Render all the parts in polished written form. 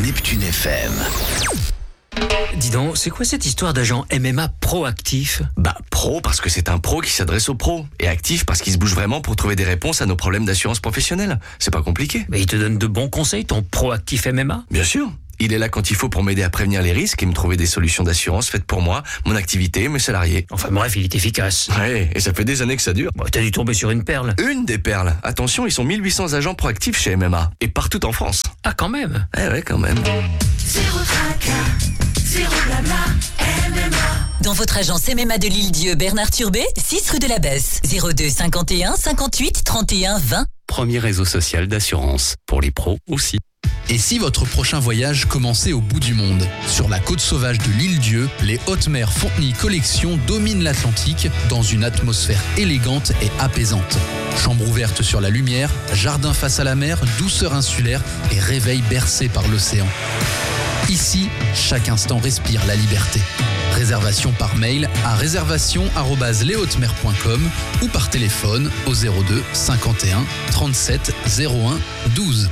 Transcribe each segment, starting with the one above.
Neptune FM. Dis donc, c'est quoi cette histoire d'agent MMA proactif ? Pro parce que c'est un pro qui s'adresse aux pros. Et actif parce qu'il se bouge vraiment pour trouver des réponses à nos problèmes d'assurance professionnelle. C'est pas compliqué. Mais il te donne de bons conseils, ton proactif MMA ? Bien sûr. Il est là quand il faut pour m'aider à prévenir les risques et me trouver des solutions d'assurance faites pour moi, mon activité, mes salariés. Enfin bref, il est efficace. Ouais, et ça fait des années que ça dure. T'as dû tomber sur une perle. Une des perles. Attention, ils sont 1800 agents proactifs chez MMA. Et partout en France. Ah, quand même. Ouais, quand même. Zéro tracas, zéro blabla, MMA. Dans votre agence MMA de l'Île-Dieu, Bernard Turbet, 6 rue de la Besse, 02 51 58 31 20. Premier réseau social d'assurance. Pour les pros aussi. Et si votre prochain voyage commençait au bout du monde ? Sur la côte sauvage de l'Île-Dieu, les Hautes Mers Fontenay Collection dominent l'Atlantique dans une atmosphère élégante et apaisante. Chambre ouverte sur la lumière, jardin face à la mer, douceur insulaire et réveil bercé par l'océan. Ici, chaque instant respire la liberté. Réservation par mail à réservation@leshautesmers.com ou par téléphone au 02 51 37 01 12.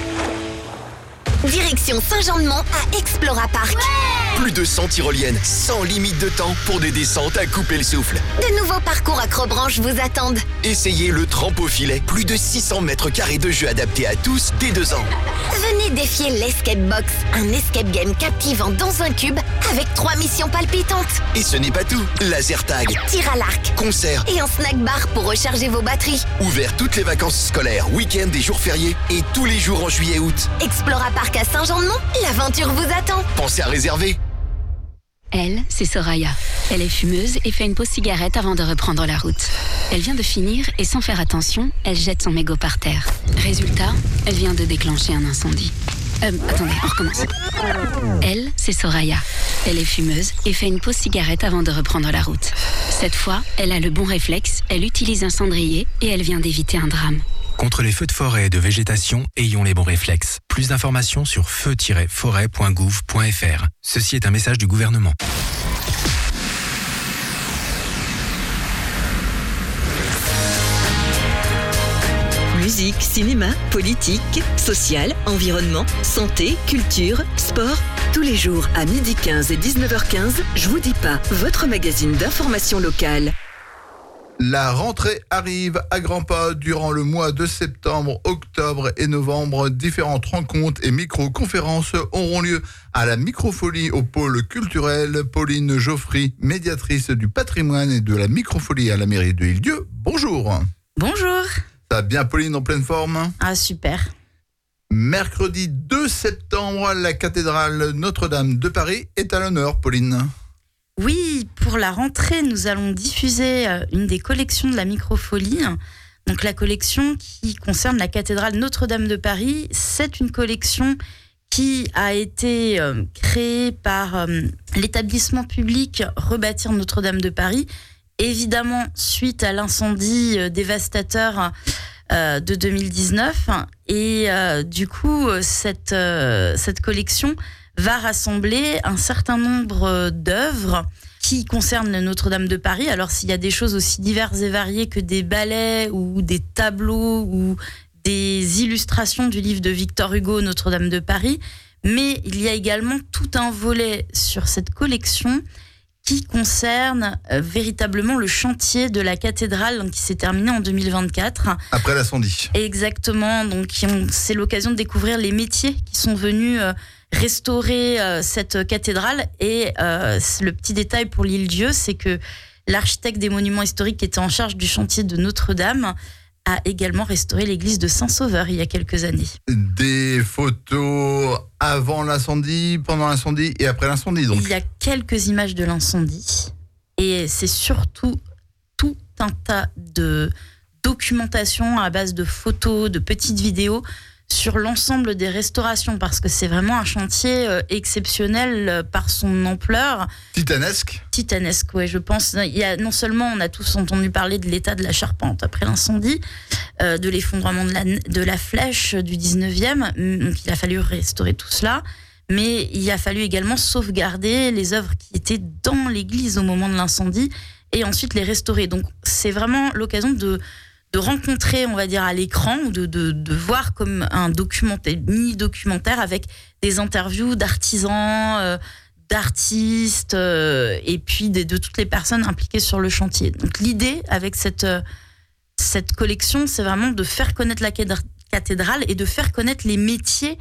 Direction Saint-Jean-de-Mont à Explora Park. Ouais, Plus de 100 tyroliennes, sans limite de temps pour des descentes à couper le souffle. de nouveaux parcours accrobranche vous attendent. Essayez le trampofilet. Plus de 600 mètres carrés de jeux adaptés à tous dès 2 ans. Venez défier l'Escape Box, un escape game captivant dans un cube avec 3 missions palpitantes. Et ce n'est pas tout. Laser tag, Tir à l'arc concert, et un snack bar pour recharger vos batteries. ouvert toutes les vacances scolaires, week-ends et jours fériés et tous les jours en juillet-août. Explora Park à Saint-Jean-de-Mont, l'aventure vous attend. Pensez à réserver. Elle, c'est Soraya. Elle est fumeuse et fait une pause cigarette avant de reprendre la route. Elle vient de finir et sans faire attention, elle jette son mégot par terre. Résultat, elle vient de déclencher un incendie. Attendez, on recommence. Elle, c'est Soraya. Elle est fumeuse et fait une pause cigarette avant de reprendre la route. Cette fois, elle a le bon réflexe, elle utilise un cendrier et elle vient d'éviter un drame. Contre les feux de forêt et de végétation, ayons les bons réflexes. Plus d'informations sur feu-forêt.gouv.fr. Ceci est un message du gouvernement. Musique, cinéma, politique, social, environnement, santé, culture, sport. Tous les jours à 12h15 et 19h15, Je vous dis pas, votre magazine d'information locale. La rentrée arrive à grands pas durant le mois de septembre, octobre et novembre. Différentes rencontres et micro-conférences auront lieu à la Microfolie au pôle culturel. Pauline Geoffry, médiatrice du patrimoine et de la Microfolie à la mairie de Île-Dieu. Bonjour. Bonjour. Ça va bien, Pauline, en pleine forme ? Ah, super. Mercredi 2 septembre, la cathédrale Notre-Dame de Paris est à l'honneur, Pauline. Oui, pour la rentrée, nous allons diffuser une des collections de la Microfolie. Donc la collection qui concerne la cathédrale Notre-Dame de Paris, c'est une collection qui a été créée par l'établissement public Rebâtir Notre-Dame de Paris, évidemment suite à l'incendie dévastateur de 2019. Et du coup, cette collection va rassembler un certain nombre d'œuvres qui concernent le Notre-Dame de Paris. Alors, s'il y a des choses aussi diverses et variées que des ballets ou des tableaux ou des illustrations du livre de Victor Hugo, Notre-Dame de Paris, mais il y a également tout un volet sur cette collection qui concerne véritablement le chantier de la cathédrale qui s'est terminé en 2024. Après l'incendie. Exactement. Donc, c'est l'occasion de découvrir les métiers qui sont venus restaurer cette cathédrale. Et le petit détail pour l'Île-Dieu, c'est que l'architecte des monuments historiques qui était en charge du chantier de Notre-Dame a également restauré l'église de Saint-Sauveur il y a quelques années. Des photos avant l'incendie, pendant l'incendie et après l'incendie, donc. Il y a quelques images de l'incendie et c'est surtout tout un tas de documentation à base de photos, de petites vidéos sur l'ensemble des restaurations parce que c'est vraiment un chantier exceptionnel par son ampleur. Titanesque. Titanesque, oui, je pense. Non seulement on a tous entendu parler de l'état de la charpente après l'incendie, de l'effondrement de la flèche du 19e, donc il a fallu restaurer tout cela, mais il a fallu également sauvegarder les œuvres qui étaient dans l'église au moment de l'incendie et ensuite les restaurer. Donc c'est vraiment l'occasion de rencontrer, on va dire, à l'écran, ou de voir comme un mini-documentaire avec des interviews d'artisans, d'artistes, et puis de toutes les personnes impliquées sur le chantier. Donc l'idée avec cette collection, c'est vraiment de faire connaître la cathédrale et de faire connaître les métiers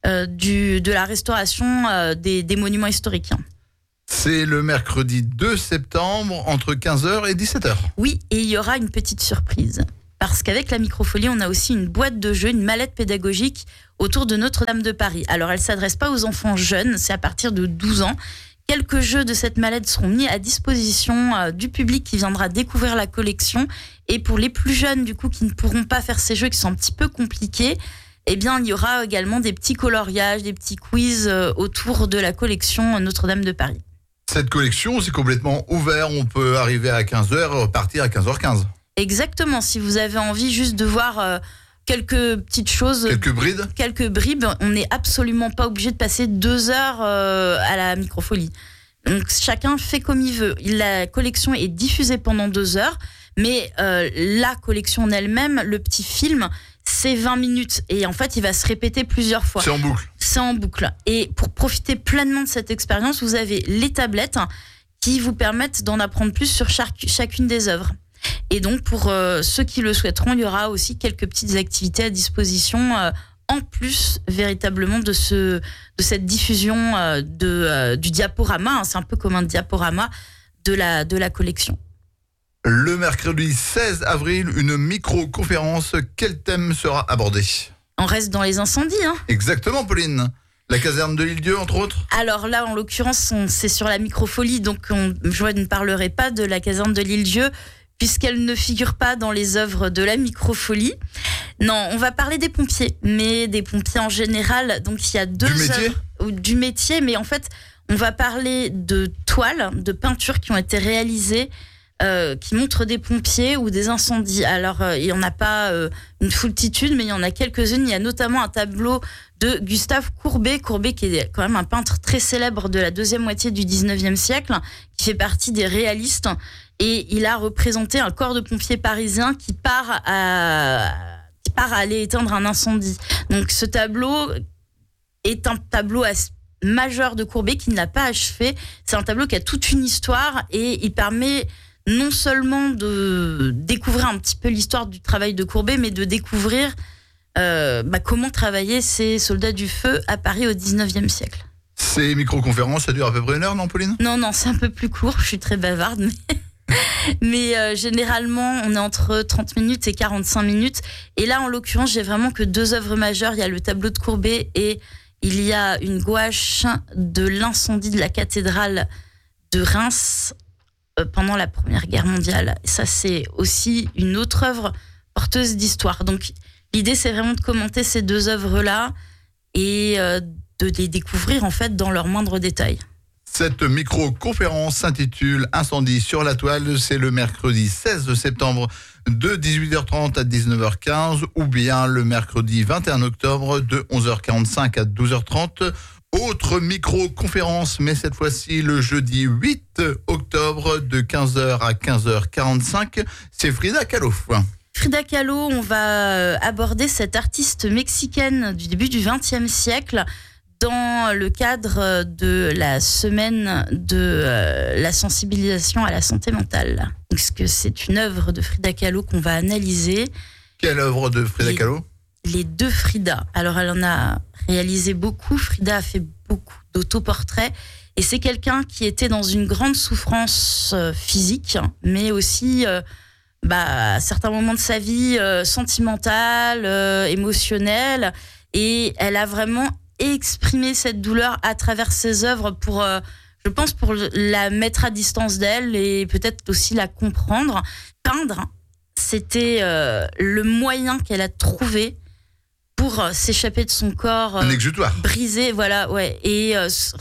de la restauration des monuments historiques. C'est le mercredi 2 septembre entre 15h et 17h. Oui, et il y aura une petite surprise. Parce qu'avec la Microfolie, on a aussi une boîte de jeux, une mallette pédagogique autour de Notre-Dame de Paris. Alors, elle ne s'adresse pas aux enfants jeunes, c'est à partir de 12 ans. Quelques jeux de cette mallette seront mis à disposition du public qui viendra découvrir la collection. Et pour les plus jeunes, du coup, qui ne pourront pas faire ces jeux qui sont un petit peu compliqués, eh bien, il y aura également des petits coloriages, des petits quiz autour de la collection Notre-Dame de Paris. Cette collection, c'est complètement ouvert. On peut arriver à 15h, partir à 15h15. Exactement. Si vous avez envie juste de voir quelques petites choses, quelques bribes, on n'est absolument pas obligé de passer 2 heures à la Microfolie. Donc chacun fait comme il veut. La collection est diffusée pendant 2 heures, mais la collection en elle-même, le petit film, c'est 20 minutes. Et en fait, il va se répéter plusieurs fois. C'est en boucle. C'est en boucle. Et pour profiter pleinement de cette expérience, vous avez les tablettes qui vous permettent d'en apprendre plus sur chacune des œuvres. Et donc, pour ceux qui le souhaiteront, il y aura aussi quelques petites activités à disposition en plus, véritablement, de cette diffusion du diaporama. C'est un peu comme un diaporama de la collection. Le mercredi 16 avril, une micro-conférence. Quel thème sera abordé ? On reste dans les incendies. Exactement, Pauline. La caserne de l'Île-Dieu, entre autres ? Alors là, en l'occurrence, c'est sur la Microfolie, donc je ne parlerai pas de la caserne de l'Île-Dieu, puisqu'elle ne figure pas dans les œuvres de la Microfolie. Non, on va parler des pompiers, mais des pompiers en général. Donc il y a deux œuvres du métier, mais en fait, on va parler de toiles, de peintures qui ont été réalisées, qui montrent des pompiers ou des incendies. Alors, il n'y en a pas une foultitude, mais il y en a quelques-unes. Il y a notamment un tableau de Gustave Courbet. Courbet, qui est quand même un peintre très célèbre de la deuxième moitié du 19e siècle, qui fait partie des réalistes. Et il a représenté un corps de pompiers parisien qui part à aller éteindre un incendie. Donc, ce tableau est un tableau majeur de Courbet qui ne l'a pas achevé. C'est un tableau qui a toute une histoire et il permet non seulement de découvrir un petit peu l'histoire du travail de Courbet, mais de découvrir comment travaillaient ces soldats du feu à Paris au 19e siècle. Ces micro-conférences, ça dure à peu près 1 heure, non, Pauline ? Non, c'est un peu plus court. Je suis très bavarde, mais généralement, on est entre 30 minutes et 45 minutes. Et là, en l'occurrence, j'ai vraiment que 2 œuvres majeures. Il y a le tableau de Courbet et il y a une gouache de l'incendie de la cathédrale de Reims pendant la Première Guerre mondiale. Et ça, c'est aussi une autre œuvre porteuse d'histoire. Donc, l'idée, c'est vraiment de commenter ces 2 œuvres-là et de les découvrir, en fait, dans leurs moindres détails. Cette micro-conférence s'intitule Incendie sur la toile. C'est le mercredi 16 septembre de 18h30 à 19h15 ou bien le mercredi 21 octobre de 11h45 à 12h30. Autre micro-conférence, mais cette fois-ci le jeudi 8 octobre de 15h à 15h45. C'est Frida Kahlo. Frida Kahlo, on va aborder cette artiste mexicaine du début du XXe siècle dans le cadre de la semaine de la sensibilisation à la santé mentale. Parce que c'est une œuvre de Frida Kahlo qu'on va analyser. Quelle œuvre de Frida Kahlo ? Les 2 Frida. Alors, elle en a réalisé beaucoup. Frida a fait beaucoup d'autoportraits. Et c'est quelqu'un qui était dans une grande souffrance physique, mais aussi, à certains moments de sa vie, sentimentale, émotionnelle. Et elle a vraiment exprimé cette douleur à travers ses œuvres pour, je pense, pour la mettre à distance d'elle et peut-être aussi la comprendre. Peindre, c'était le moyen qu'elle a trouvé pour s'échapper de son corps un exutoire brisé, voilà, ouais, et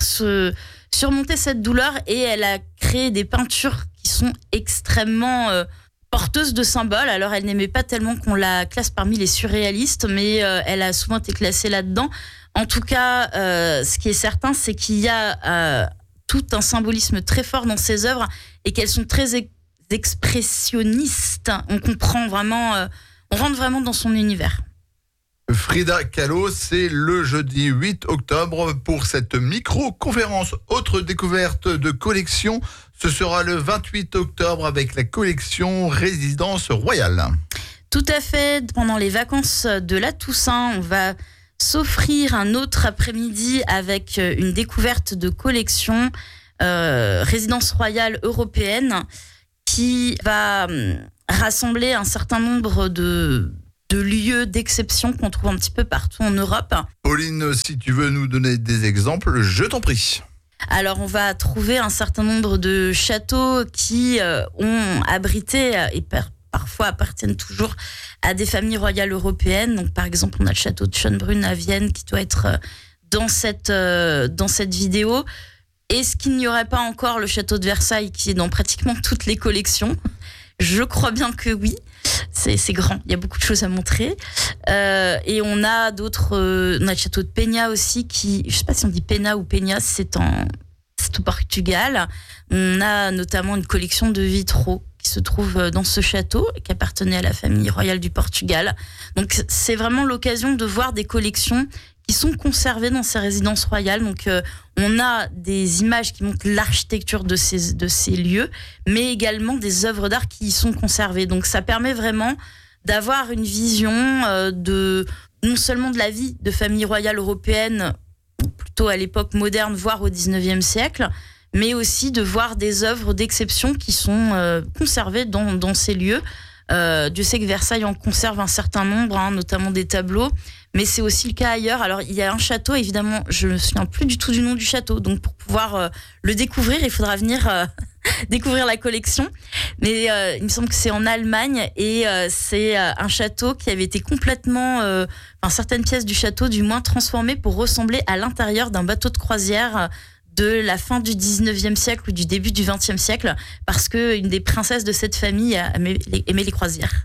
surmonter cette douleur. Et elle a créé des peintures qui sont extrêmement porteuses de symboles. Alors, elle n'aimait pas tellement qu'on la classe parmi les surréalistes, mais elle a souvent été classée là-dedans. En tout cas, ce qui est certain, c'est qu'il y a tout un symbolisme très fort dans ses œuvres et qu'elles sont très expressionniste. On comprend vraiment, on rentre vraiment dans son univers. Frida Kahlo, c'est le jeudi 8 octobre pour cette micro-conférence. Autre découverte de collection, ce sera le 28 octobre avec la collection Résidence Royale. Tout à fait, pendant les vacances de la Toussaint, on va s'offrir un autre après-midi avec une découverte de collection Résidence Royale européenne qui va rassembler un certain nombre de lieux d'exception qu'on trouve un petit peu partout en Europe. Pauline, si tu veux nous donner des exemples, je t'en prie. Alors, on va trouver un certain nombre de châteaux qui ont abrité et parfois appartiennent toujours à des familles royales européennes. Donc, par exemple, on a le château de Schönbrunn à Vienne qui doit être dans cette vidéo. Est-ce qu'il n'y aurait pas encore le château de Versailles qui est dans pratiquement toutes les collections ? Je crois bien que oui. C'est grand, il y a beaucoup de choses à montrer. Et on a d'autres... on a le château de Penha aussi qui... Je ne sais pas si on dit Penha ou Penha, c'est au Portugal. On a notamment une collection de vitraux qui se trouve dans ce château et qui appartenait à la famille royale du Portugal. Donc c'est vraiment l'occasion de voir des collections qui sont conservées dans ces résidences royales. Donc on a des images qui montrent l'architecture de ces lieux, mais également des œuvres d'art qui y sont conservées. Donc ça permet vraiment d'avoir une vision non seulement de la vie de famille royale européenne, plutôt à l'époque moderne, voire au 19e siècle, mais aussi de voir des œuvres d'exception qui sont conservées dans ces lieux. Dieu sait que Versailles en conserve un certain nombre, notamment des tableaux, mais c'est aussi le cas ailleurs. Alors il y a un château, évidemment, je ne me souviens plus du tout du nom du château, donc pour pouvoir le découvrir, il faudra venir découvrir la collection. Mais il me semble que c'est en Allemagne et c'est un château qui avait été complètement, certaines pièces du château du moins transformées pour ressembler à l'intérieur d'un bateau de croisière de la fin du 19e siècle ou du début du 20e siècle, parce qu'une des princesses de cette famille aimait les croisières.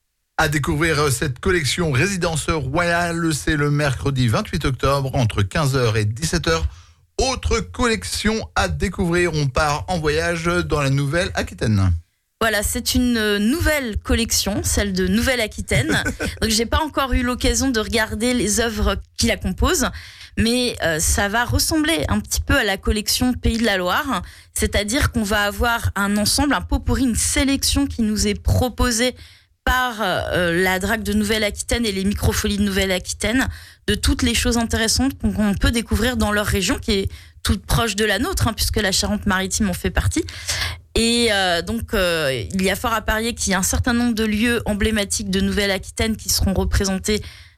À découvrir cette collection Résidence Royale, c'est le mercredi 28 octobre entre 15h et 17h. Autre collection à découvrir, on part en voyage dans la Nouvelle-Aquitaine. Voilà, c'est une nouvelle collection, celle de Nouvelle-Aquitaine. Donc j'ai pas encore eu l'occasion de regarder les œuvres qui la composent, mais ça va ressembler un petit peu à la collection Pays de la Loire, c'est-à-dire qu'on va avoir un ensemble, un pot-pourri, une sélection qui nous est proposée par la DRAC de Nouvelle-Aquitaine et les microfolies de Nouvelle-Aquitaine, de toutes les choses intéressantes qu'on peut découvrir dans leur région, qui est toute proche de la nôtre, puisque la Charente-Maritime en fait partie. Et donc, il y a fort à parier qu'il y a un certain nombre de lieux emblématiques de Nouvelle-Aquitaine qui seront représentés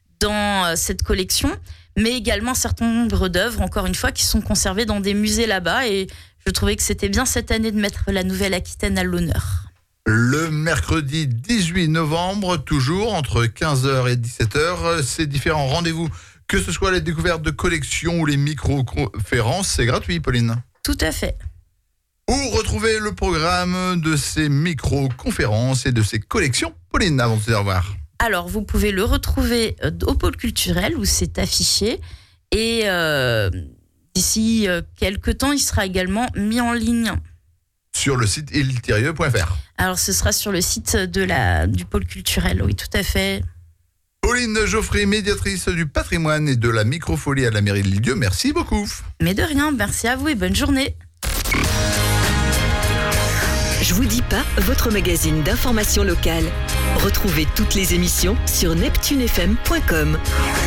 dans cette collection, mais également un certain nombre d'œuvres, encore une fois, qui sont conservées dans des musées là-bas. Et je trouvais que c'était bien cette année de mettre la Nouvelle-Aquitaine à l'honneur. Le mercredi 18 novembre, toujours entre 15h et 17h, ces différents rendez-vous, que ce soit les découvertes de collections ou les micro-conférences, c'est gratuit, Pauline. Tout à fait. Où retrouver le programme de ces micro-conférences et de ces collections, Pauline, avant de se dire au revoir. Alors, vous pouvez le retrouver au pôle culturel où c'est affiché. Et d'ici quelques temps, il sera également mis en ligne. Sur le site il-fr. Alors, ce sera sur le site du pôle culturel, oui, tout à fait. Pauline Geoffrey, médiatrice du patrimoine et de la microfolie à la mairie de L'Île-Dieu, merci beaucoup. Mais de rien, merci à vous et bonne journée. Je vous dis pas, votre magazine d'information locale. Retrouvez toutes les émissions sur neptunefm.com.